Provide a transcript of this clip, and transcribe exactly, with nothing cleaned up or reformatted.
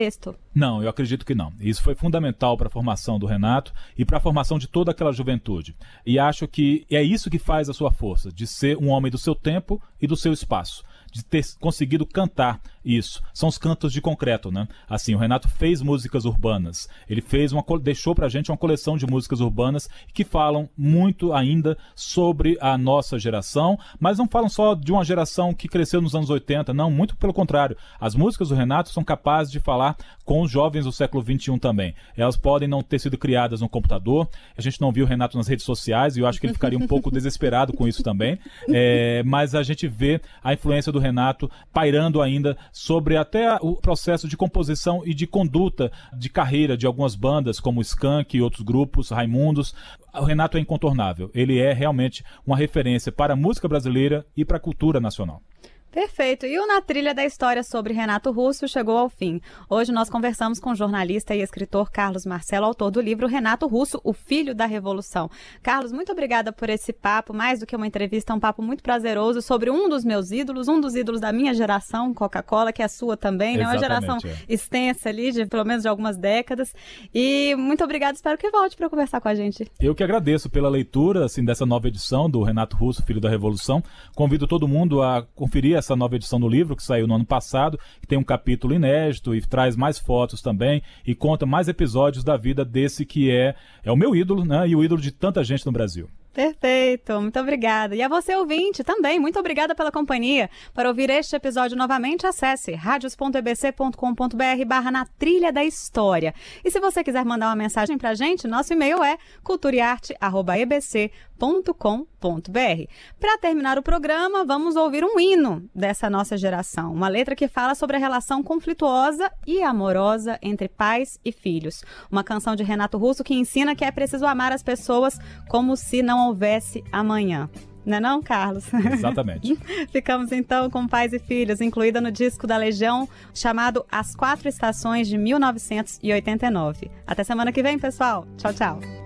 texto. Não, eu acredito que não. Isso foi fundamental para a formação do Renato e para a formação de toda aquela juventude. E acho que é isso que faz a sua força, de ser um homem do seu tempo e do seu espaço, de ter conseguido cantar isso. São os cantos de concreto, né? Assim, o Renato fez músicas urbanas. Ele fez uma, deixou pra gente uma coleção de músicas urbanas que falam muito ainda sobre a nossa geração, mas não falam só de uma geração que cresceu nos anos oitenta, não, muito pelo contrário. As músicas do Renato são capazes de falar com os jovens do século vinte e um também. Elas podem não ter sido criadas no computador, a gente não viu o Renato nas redes sociais, e eu acho que ele ficaria um pouco desesperado com isso também, é, mas a gente vê a influência do Renato pairando ainda sobre até o processo de composição e de conduta de carreira de algumas bandas, como Skank e outros grupos, Raimundos. O Renato é incontornável. Ele é realmente uma referência para a música brasileira e para a cultura nacional. Perfeito. E o Na Trilha da História sobre Renato Russo chegou ao fim. Hoje nós conversamos com o jornalista e escritor Carlos Marcelo, autor do livro Renato Russo, o Filho da Revolução. Carlos, muito obrigada por esse papo, mais do que uma entrevista, é um papo muito prazeroso sobre um dos meus ídolos, um dos ídolos da minha geração, Coca-Cola, que é a sua também, né? Uma geração é. extensa ali, de pelo menos de algumas décadas. E muito obrigada, espero que volte para conversar com a gente. Eu que agradeço pela leitura assim, dessa nova edição do Renato Russo, Filho da Revolução. Convido todo mundo a conferir essa nova edição do livro, que saiu no ano passado, que tem um capítulo inédito e traz mais fotos também e conta mais episódios da vida desse que é, é o meu ídolo, né, e o ídolo de tanta gente no Brasil. Perfeito, muito obrigada. E a você, ouvinte, também, muito obrigada pela companhia. Para ouvir este episódio novamente, acesse radios ponto e b c ponto com ponto b r barra na trilha da história. E se você quiser mandar uma mensagem pra gente, nosso e-mail é culturaarte arroba e b c ponto com ponto b r. Para terminar o programa, vamos ouvir um hino dessa nossa geração. Uma letra que fala sobre a relação conflituosa e amorosa entre pais e filhos. Uma canção de Renato Russo que ensina que é preciso amar as pessoas como se não houvesse amanhã. Não é não, Carlos? Exatamente. Ficamos então com Pais e Filhos, incluída no disco da Legião, chamado As Quatro Estações, de mil novecentos e oitenta e nove. Até semana que vem, pessoal. Tchau, tchau.